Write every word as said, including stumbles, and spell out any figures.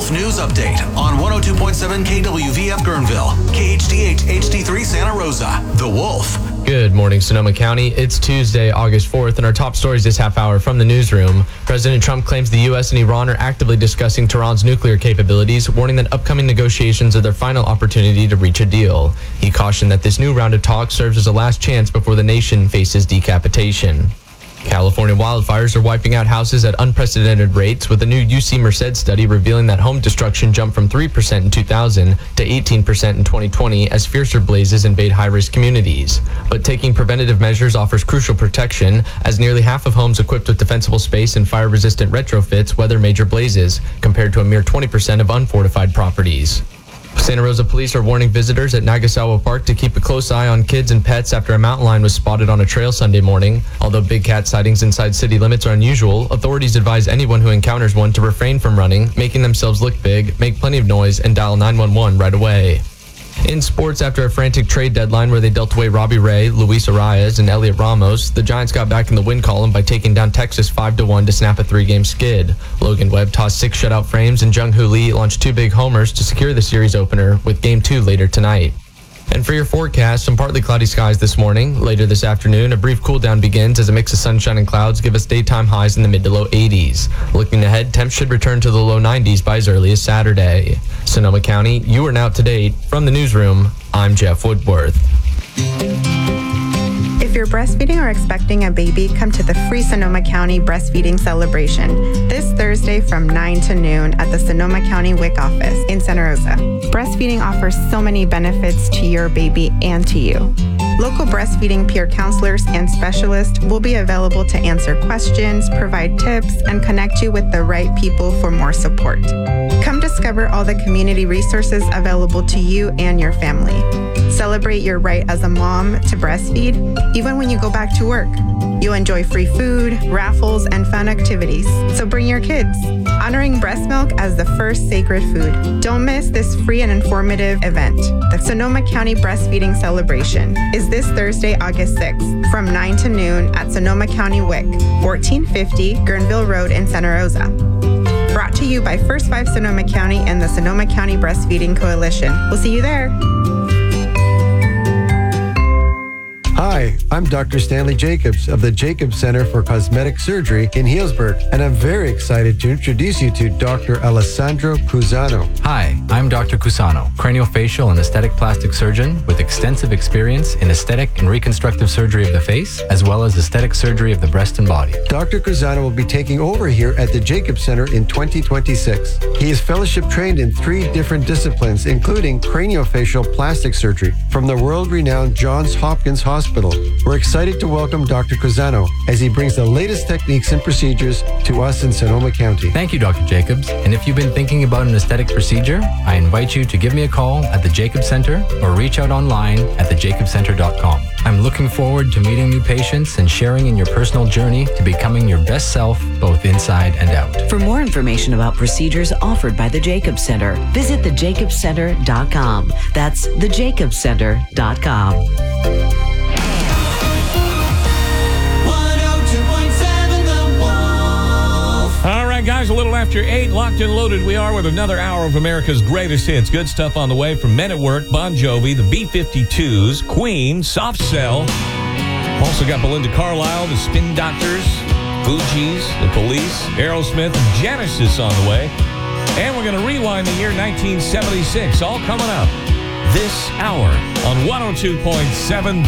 Wolf News Update on one oh two point seven K W V F Guerneville, K H D H H D three Santa Rosa. The Wolf. Good morning, Sonoma County. It's Tuesday, August fourth, and our top stories this half hour from the newsroom. President Trump claims the U S and Iran are actively discussing Tehran's nuclear capabilities, warning that upcoming negotiations are their final opportunity to reach a deal. He cautioned that this new round of talks serves as a last chance before the nation faces decapitation. California wildfires are wiping out houses at unprecedented rates, with a new U C Merced study revealing that home destruction jumped from three percent in two thousand to eighteen percent in twenty twenty as fiercer blazes invade high-risk communities. But taking preventative measures offers crucial protection, as nearly half of homes equipped with defensible space and fire-resistant retrofits weather major blazes, compared to a mere twenty percent of unfortified properties. Santa Rosa police are warning visitors at Nagasawa Park to keep a close eye on kids and pets after a mountain lion was spotted on a trail Sunday morning. Although big cat sightings inside city limits are unusual, authorities advise anyone who encounters one to refrain from running, making themselves look big, make plenty of noise, and dial nine one one right away. In sports, after a frantic trade deadline where they dealt away Robbie Ray, Luis Arias, and Elliot Ramos, the Giants got back in the win column by taking down Texas five to one to snap a three-game skid. Logan Webb tossed six shutout frames, and Jung Hoo Lee launched two big homers to secure the series opener, with Game two later tonight. And for your forecast, some partly cloudy skies this morning. Later this afternoon, a brief cool down begins as a mix of sunshine and clouds give us daytime highs in the mid to low eighties. Looking ahead, temps should return to the low nineties by as early as Saturday. Sonoma County, you are now up to date. From the newsroom, I'm Jeff Woodworth. If you're breastfeeding or expecting a baby, come to the free Sonoma County Breastfeeding Celebration this Thursday from nine to noon at the Sonoma County W I C office in Santa Rosa. Breastfeeding offers so many benefits to your baby and to you. Local breastfeeding peer counselors and specialists will be available to answer questions, provide tips, and connect you with the right people for more support. Come discover all the community resources available to you and your family. Celebrate your right as a mom to breastfeed, even when you go back to work. You'll enjoy free food, raffles, and fun activities. So bring your kids, honoring breast milk as the first sacred food. Don't miss this free and informative event. The Sonoma County Breastfeeding Celebration is this Thursday, August sixth, from nine to noon at Sonoma County W I C, fourteen fifty Guerneville Road in Santa Rosa. Brought to you by First Five Sonoma County and the Sonoma County Breastfeeding Coalition. We'll see you there. Hi, I'm Doctor Stanley Jacobs of the Jacobs Center for Cosmetic Surgery in Healdsburg, and I'm very excited to introduce you to Doctor Alessandro Cusano. Hi, I'm Doctor Cusano, craniofacial and aesthetic plastic surgeon with extensive experience in aesthetic and reconstructive surgery of the face, as well as aesthetic surgery of the breast and body. Doctor Cusano will be taking over here at the Jacobs Center in twenty twenty-six. He is fellowship trained in three different disciplines, including craniofacial plastic surgery from the world-renowned Johns Hopkins Hospital. We're excited to welcome Doctor Cusano as he brings the latest techniques and procedures to us in Sonoma County. Thank you, Doctor Jacobs. And if you've been thinking about an aesthetic procedure, I invite you to give me a call at the Jacobs Center or reach out online at the jacobs center dot com. I'm looking forward to meeting new patients and sharing in your personal journey to becoming your best self, both inside and out. For more information about procedures offered by the Jacobs Center, visit the jacobs center dot com. That's the jacobs center dot com. All right, guys, a little after eight, locked and loaded we are with another hour of America's greatest hits. Good stuff on the way from Men at Work, Bon Jovi, the B fifty-twos, Queen, Soft Cell. Also got Belinda Carlisle, the Spin Doctors, Fugees, the Police, Aerosmith, and Genesis on the way. And we're going to rewind the year nineteen seventy-six, all coming up this hour on one oh two point seven